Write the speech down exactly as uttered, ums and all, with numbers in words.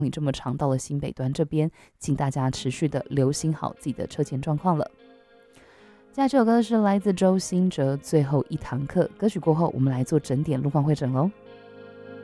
你这么长到了新北端这边，请大家持续的留心好自己的车前状况了。接下来这首歌是来自周兴哲最后一堂课，歌曲过后我们来做整点路况会诊喽。